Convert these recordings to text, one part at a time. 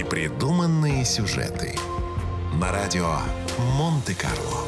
Непридуманные сюжеты на радио Монте-Карло.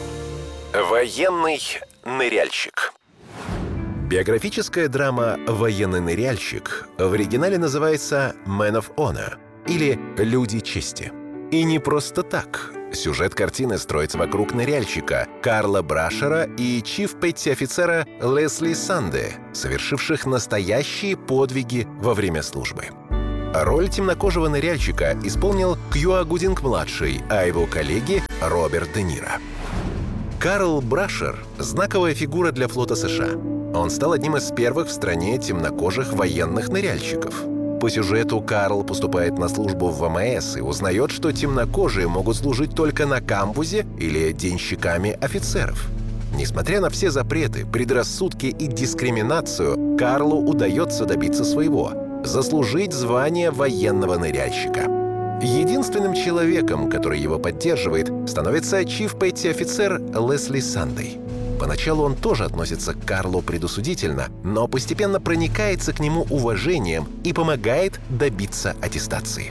Военный ныряльщик. Биографическая драма «Военный ныряльщик» в оригинале называется «Man of Honor» или «Люди чести». И не просто так. Сюжет картины строится вокруг ныряльщика Карла Брашера и чиф-петти-офицера Лесли Санде, совершивших настоящие подвиги во время службы. Роль темнокожего ныряльщика исполнил Кьюа Гудинг-младший, а его коллеги — Роберт Де Ниро. Карл Брашер — знаковая фигура для флота США. Он стал одним из первых в стране темнокожих военных ныряльщиков. По сюжету Карл поступает на службу в ВМС и узнает, что темнокожие могут служить только на камбузе или денщиками офицеров. Несмотря на все запреты, предрассудки и дискриминацию, Карлу удается добиться своего — заслужить звание военного ныряльщика. Единственным человеком, который его поддерживает, становится чиф-петти-офицер Лесли Сандей. Поначалу он тоже относится к Карлу предосудительно, но постепенно проникается к нему уважением и помогает добиться аттестации.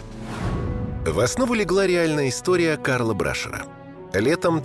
В основу легла реальная история Карла Брашера. Летом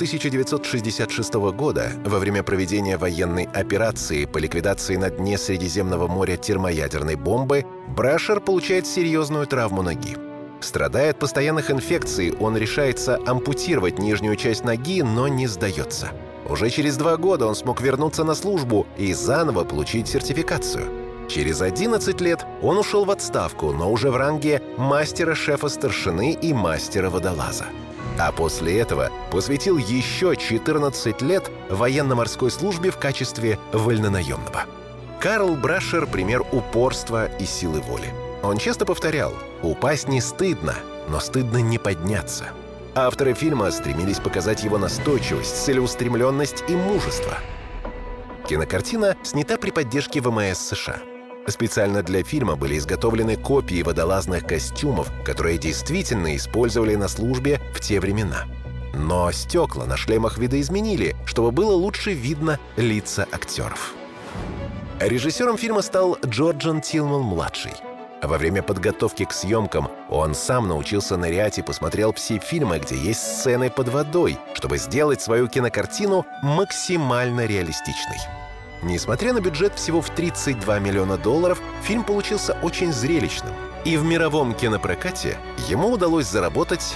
1966 года, во время проведения военной операции по ликвидации на дне Средиземного моря термоядерной бомбы, Брашер получает серьезную травму ноги. Страдая от постоянных инфекций, он решается ампутировать нижнюю часть ноги, но не сдается. Уже через 2 года он смог вернуться на службу и заново получить сертификацию. Через 11 лет он ушел в отставку, но уже в ранге мастера-шефа-старшины и мастера-водолаза. А после этого посвятил еще 14 лет военно-морской службе в качестве вольнонаемного. Карл Брашер — пример упорства и силы воли. Он часто повторял: «Упасть не стыдно, но стыдно не подняться». Авторы фильма стремились показать его настойчивость, целеустремленность и мужество. Кинокартина снята при поддержке ВМС США. Специально для фильма были изготовлены копии водолазных костюмов, которые действительно использовали на службе в те времена. Но стекла на шлемах видоизменили, чтобы было лучше видно лица актеров. Режиссером фильма стал Джорджан Тилман-младший. Во время подготовки к съемкам он сам научился нырять и посмотрел все фильмы, где есть сцены под водой, чтобы сделать свою кинокартину максимально реалистичной. Несмотря на бюджет всего в $32 миллиона, фильм получился очень зрелищным. И в мировом кинопрокате ему удалось заработать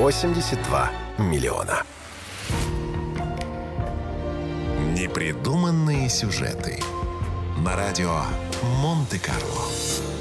$82 миллиона. Непридуманные сюжеты на радио Монте-Карло.